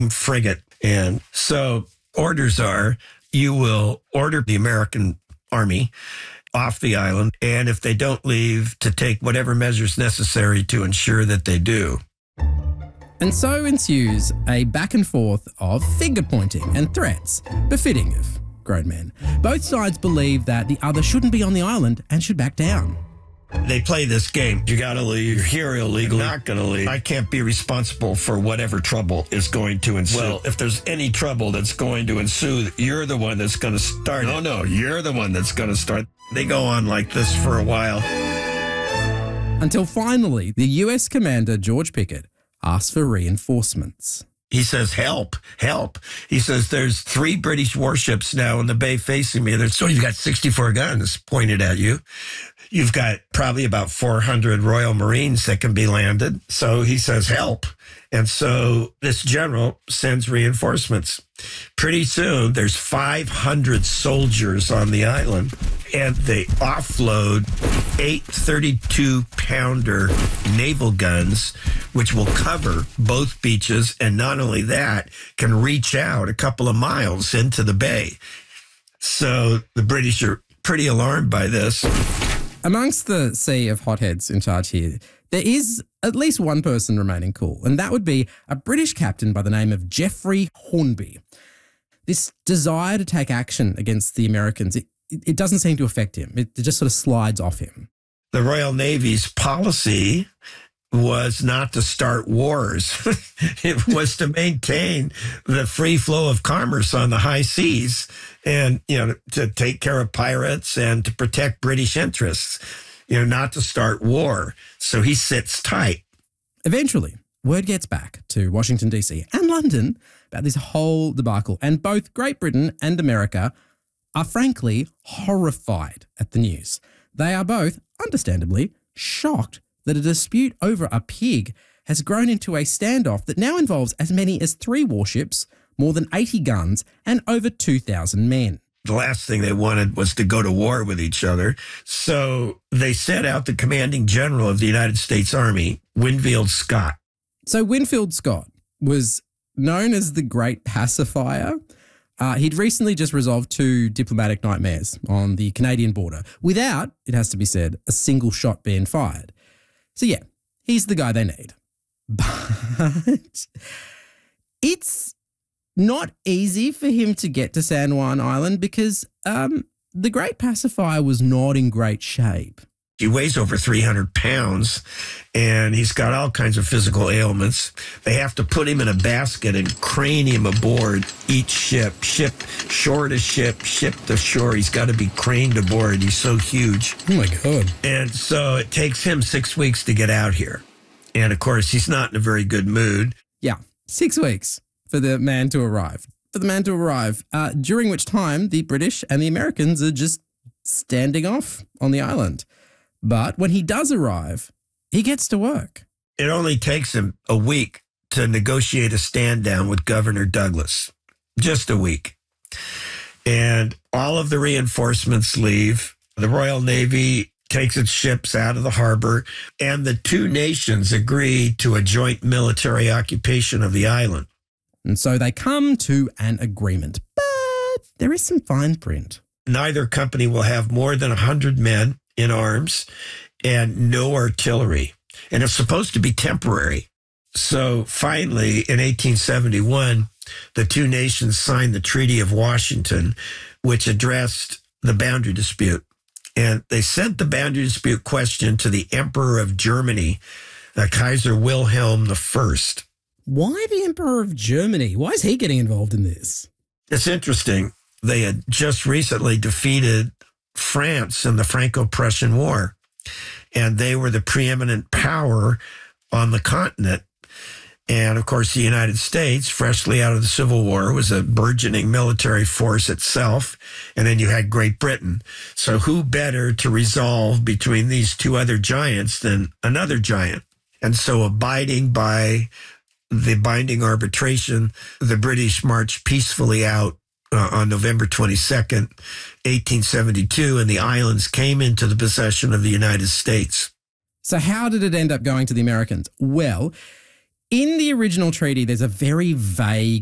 frigate. And so orders are, you will order the American Army off the island, and if they don't leave, to take whatever measures necessary to ensure that they do. And so ensues a back and forth of finger-pointing and threats, befitting of grown men. Both sides believe that the other shouldn't be on the island and should back down. They play this game. You got to leave. You're here illegally. I'm not going to leave. I can't be responsible for whatever trouble is going to ensue. Well, if there's any trouble that's going to ensue, you're the one that's going to start. No, you're the one that's going to start. They go on like this for a while. Until finally, the US commander, George Pickett, asks for reinforcements. He says, help. He says, there's 3 British warships now in the bay facing me. So you've got 64 guns pointed at you. You've got probably about 400 Royal Marines that can be landed. So he says, help. And so this general sends reinforcements. Pretty soon, there's 500 soldiers on the island, and they offload 8 32-pounder naval guns, which will cover both beaches, and not only that, can reach out a couple of miles into the bay. So the British are pretty alarmed by this. Amongst the sea of hotheads in charge here, there is at least one person remaining cool, and that would be a British captain by the name of Geoffrey Hornby. This desire to take action against the Americans, it doesn't seem to affect him. It just sort of slides off him. The Royal Navy's policy was not to start wars. It was to maintain the free flow of commerce on the high seas and, to take care of pirates and to protect British interests, not to start war. So he sits tight. Eventually, word gets back to Washington, D.C. and London about this whole debacle, and both Great Britain and America are frankly horrified at the news. They are both, understandably, shocked that a dispute over a pig has grown into a standoff that now involves as many as 3 warships, more than 80 guns, and over 2,000 men. The last thing they wanted was to go to war with each other. So they sent out the commanding general of the United States Army, Winfield Scott. So Winfield Scott was known as the Great Pacifier. He'd recently just resolved 2 diplomatic nightmares on the Canadian border without, it has to be said, a single shot being fired. So yeah, he's the guy they need. But it's not easy for him to get to San Juan Island because the Great Pacifier was not in great shape. He weighs over 300 pounds, and he's got all kinds of physical ailments. They have to put him in a basket and crane him aboard each ship shore to ship to shore. He's got to be craned aboard. He's so huge. Oh, my God. And so it takes him 6 weeks to get out here. And, of course, he's not in a very good mood. Yeah, 6 weeks for the man to arrive. During which time the British and the Americans are just standing off on the island. But when he does arrive, he gets to work. It only takes him a week to negotiate a stand down with Governor Douglas. Just a week. And all of the reinforcements leave. The Royal Navy takes its ships out of the harbor, and the 2 nations agree to a joint military occupation of the island. And so they come to an agreement. But there is some fine print. Neither company will have more than 100 men in arms and no artillery. And it's supposed to be temporary. So finally, in 1871, the 2 nations signed the Treaty of Washington, which addressed the boundary dispute. And they sent the boundary dispute question to the Emperor of Germany, Kaiser Wilhelm I. Why the Emperor of Germany? Why is he getting involved in this? It's interesting. They had just recently defeated France in the Franco-Prussian War, and they were the preeminent power on the continent. And, of course, the United States, freshly out of the Civil War, was a burgeoning military force itself. And then you had Great Britain. So who better to resolve between these 2 other giants than another giant? And so abiding by the binding arbitration, the British marched peacefully out on November 22nd, 1872, and the islands came into the possession of the United States. So how did it end up going to the Americans? Well, In the original treaty, there's a very vague